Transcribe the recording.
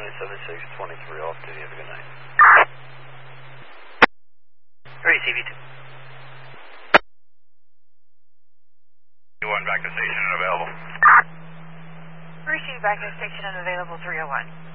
7623 off duty. Have a good night. Receive you. Back to station and available. Receive back to station and available 301.